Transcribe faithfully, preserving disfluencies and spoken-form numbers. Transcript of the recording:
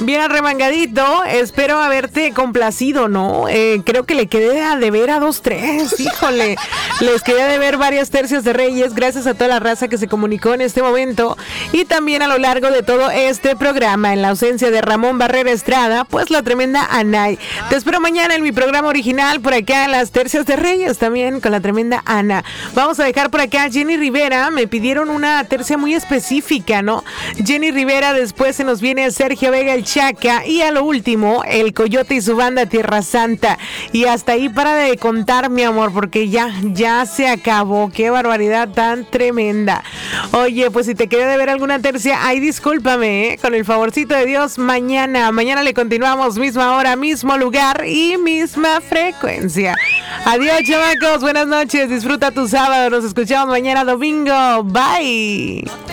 Bien arremangadito, espero haberte complacido, ¿no? Eh, creo que le quedé a deber a dos, tres, híjole. Les quedé a deber varias tercias de Reyes, gracias a toda la raza que se comunicó en este momento y también a lo largo de todo este programa, en la ausencia de Ramón Barrera Estrada, pues la tremenda Anay. Te espero mañana en mi programa original, por acá en las tercias de Reyes, también con la tremenda Ana. Vamos a dejar por acá a Jenny Rivera, me pidieron una tercia muy específica, ¿no? Jenny Rivera, después se nos viene Sergio Vega el Chaca y a lo último, el Coyote y su banda Tierra Santa. Y hasta ahí para de contar, mi amor, porque ya, ya se acabó. Qué barbaridad tan tremenda. Oye, pues si te quedé de ver alguna tercia, ay, discúlpame, ¿eh? Con el favorcito de Dios, mañana, mañana le continuamos, misma hora, mismo lugar y misma frecuencia. Adiós, chamacos, buenas noches, disfruta tu sábado, nos escuchamos mañana domingo, bye.